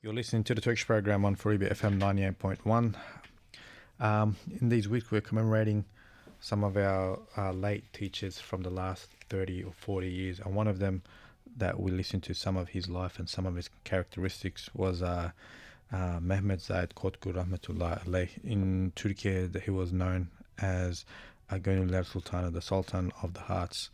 You're listening to the Turkish program on Fariba FM 98.1. In these weeks, we're commemorating some of our late teachers from the last 30 or 40 years. And one of them that we listened to some of his life and some of his characteristics was Mehmet Zayed Korkut Rahmetullah alayh. In Turkey, he was known as Gönüller Sultanı, the Sultan of the Hearts.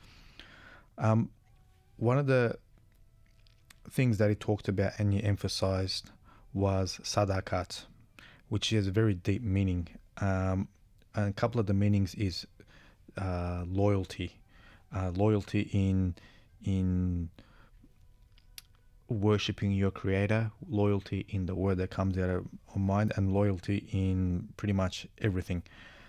One of the things that he talked about and he emphasized was sadakat, which has a very deep meaning. And a couple of the meanings is loyalty, loyalty in worshipping your creator, loyalty in the word that comes out of our mind, and loyalty in pretty much everything.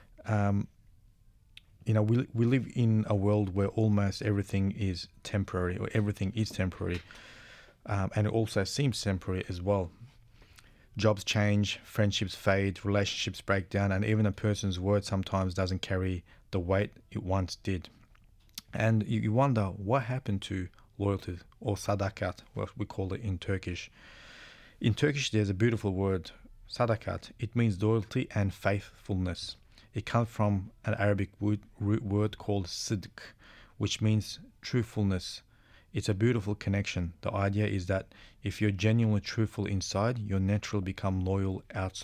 We live in a world where almost everything is temporary, or everything is temporary. And it also seems temporary as well. Jobs change, friendships fade, relationships break down, and even a person's word sometimes doesn't carry the weight it once did. And you wonder what happened to loyalty, or sadakat, what we call it in Turkish. In Turkish, there's a beautiful word, sadakat. It means loyalty and faithfulness. It comes from an Arabic root word called sidq, which means truthfulness. It's a beautiful connection. The idea is that if you're genuinely truthful inside, you'll naturally become loyal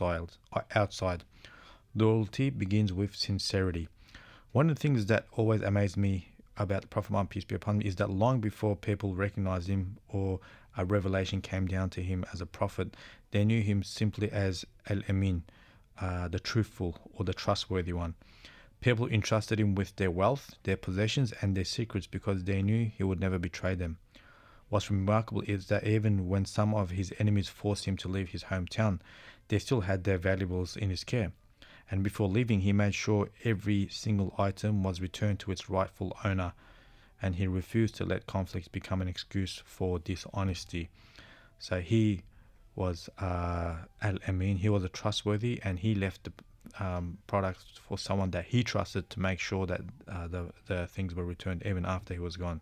outside. Loyalty begins with sincerity. One of the things that always amazed me about the Prophet Muhammad, peace be upon him, is that long before people recognized him or a revelation came down to him as a prophet, they knew him simply as Al-Amin, the truthful or the trustworthy one. People entrusted him with their wealth, their possessions, and their secrets because they knew he would never betray them. What's remarkable is that even when some of his enemies forced him to leave his hometown, they still had their valuables in his care. And before leaving, he made sure every single item was returned to its rightful owner, and he refused to let conflicts become an excuse for dishonesty. So he was Al-Amin, he was a trustworthy, and he left the products for someone that he trusted to make sure that the things were returned even after he was gone.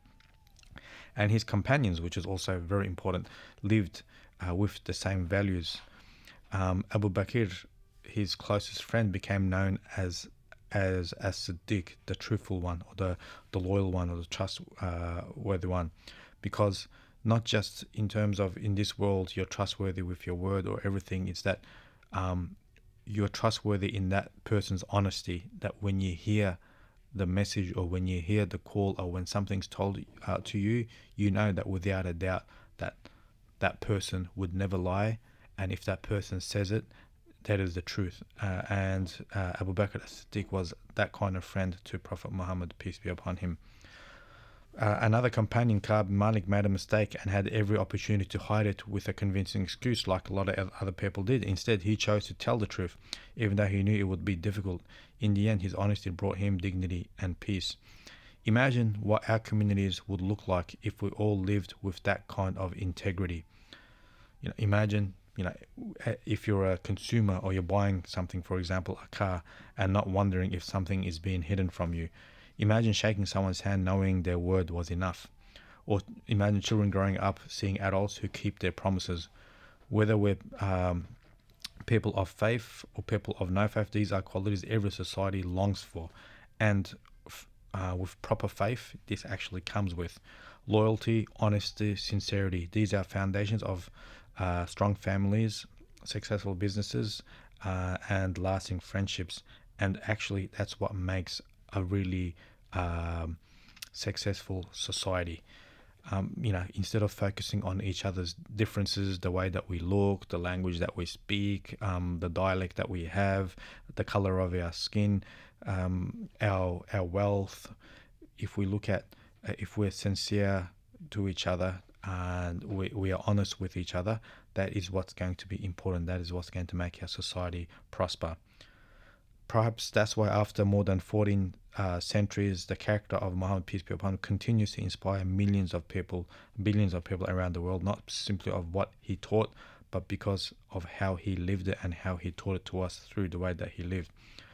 And his companions, which is also very important, lived with the same values. Abu Bakr, his closest friend, became known as Siddiq, the truthful one, or the loyal one, or the trustworthy one, because not just in terms of in this world you're trustworthy with your word or everything, it's that you're trustworthy in that person's honesty, that when you hear the message or when you hear the call or when something's told to you, you know that without a doubt that person would never lie, and if that person says it, that is the truth. And Abu Bakr as-Siddiq was that kind of friend to Prophet Muhammad, peace be upon him. Another companion, Ka'b bin Malik, made a mistake and had every opportunity to hide it with a convincing excuse like a lot of other people did. Instead, he chose to tell the truth, even though he knew it would be difficult. In the end, his honesty brought him dignity and peace. Imagine what our communities would look like if we all lived with that kind of integrity. Imagine, if you're a consumer or you're buying something, for example, a car, and not wondering if something is being hidden from you. Imagine shaking someone's hand knowing their word was enough. Or imagine children growing up seeing adults who keep their promises. Whether we're people of faith or people of no faith, these are qualities every society longs for. And with proper faith, this actually comes with loyalty, honesty, sincerity. These are foundations of strong families, successful businesses, and lasting friendships. And actually, that's what makes a really successful society. Instead of focusing on each other's differences, the way that we look, the language that we speak, the dialect that we have, the color of our skin, our wealth, if we look at, if we're sincere to each other and we are honest with each other, that is what's going to be important. That is what's going to make our society prosper. Perhaps that's why after more than 14 centuries, the character of Muhammad, peace be upon him, continues to inspire millions of people, billions of people around the world, not simply of what he taught, but because of how he lived it and how he taught it to us through the way that he lived.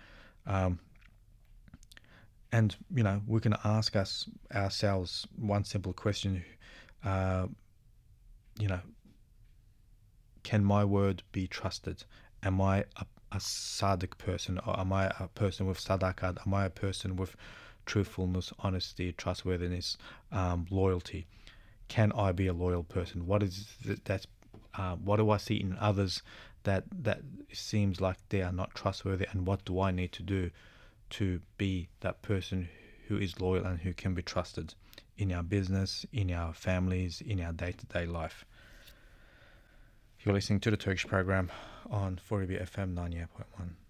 And we can ask ourselves one simple question: Can my word be trusted? Am I a sadiq person, or am I a person with sadaqat? Am I a person with truthfulness, honesty, trustworthiness, loyalty? Can I be a loyal person? What is that's what do I see in others that seems like they are not trustworthy, and what do I need to do to be that person who is loyal and who can be trusted in our business, in our families, in our day-to-day life? You're listening to the Turkish program on 4EB FM 98.1.